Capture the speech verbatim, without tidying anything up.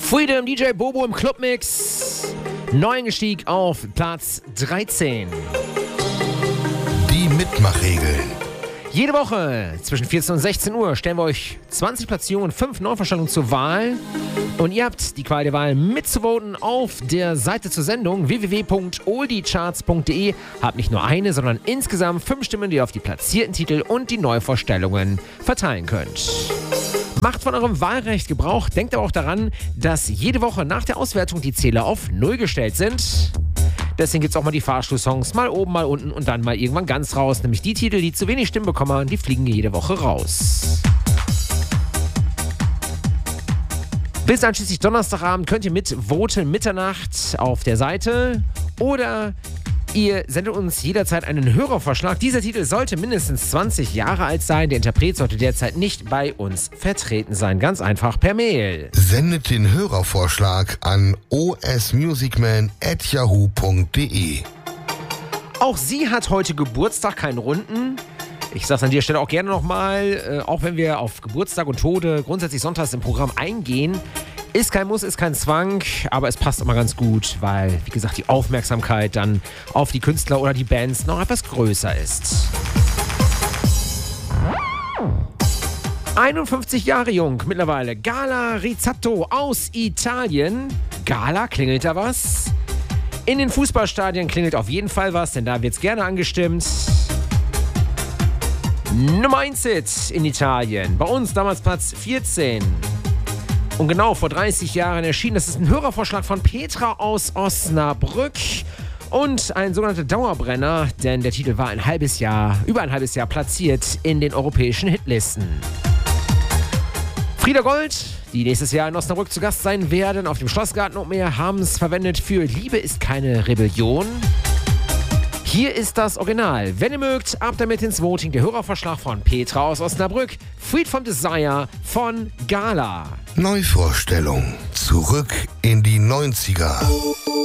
Freedom, D J Bobo im Clubmix. Neuengestieg auf Platz dreizehn. Die Mitmachregeln. Jede Woche zwischen vierzehn und sechzehn Uhr stellen wir euch zwanzig Platzierungen, fünf Neuverstellungen zur Wahl. Und ihr habt die Qual der Wahl mitzuvoten auf der Seite zur Sendung w w w punkt oldiecharts punkt de. Habt nicht nur eine, sondern insgesamt fünf Stimmen, die ihr auf die platzierten Titel und die Neuvorstellungen verteilen könnt. Macht von eurem Wahlrecht Gebrauch, denkt aber auch daran, dass jede Woche nach der Auswertung die Zähler auf Null gestellt sind. Deswegen gibt es auch mal die Fahrstuhlsongs, mal oben, mal unten und dann mal irgendwann ganz raus. Nämlich die Titel, die zu wenig Stimmen bekommen haben, die fliegen jede Woche raus. Bis einschließlich Donnerstagabend könnt ihr mitvoten, Mitternacht auf der Seite. Oder ihr sendet uns jederzeit einen Hörervorschlag. Dieser Titel sollte mindestens zwanzig Jahre alt sein. Der Interpret sollte derzeit nicht bei uns vertreten sein. Ganz einfach per Mail. Sendet den Hörervorschlag an o s musicman at yahoo punkt de. Auch sie hat heute Geburtstag, keinen Runden. Ich sag's an der Stelle auch gerne nochmal, äh, auch wenn wir auf Geburtstag und Tode grundsätzlich sonntags im Programm eingehen, ist kein Muss, ist kein Zwang, aber es passt immer ganz gut, weil, wie gesagt, die Aufmerksamkeit dann auf die Künstler oder die Bands noch etwas größer ist. einundfünfzig Jahre jung mittlerweile, Gala Rizzato aus Italien. Gala, klingelt da was? In den Fußballstadien klingelt auf jeden Fall was, denn da wird's gerne angestimmt. Nummer eins Hit in Italien. Bei uns damals Platz vierzehn. Und genau vor dreißig Jahren erschienen. Das ist ein Hörervorschlag von Petra aus Osnabrück. Und ein sogenannter Dauerbrenner, denn der Titel war ein halbes Jahr, über ein halbes Jahr platziert in den europäischen Hitlisten. Frieda Gold, die nächstes Jahr in Osnabrück zu Gast sein werden, auf dem Schlossgarten und mehr, haben es verwendet für Liebe ist keine Rebellion. Hier ist das Original. Wenn ihr mögt, ab damit ins Voting. Der Hörervorschlag von Petra aus Osnabrück. Freed from Desire von Gala. Neuvorstellung. Zurück in die neunziger.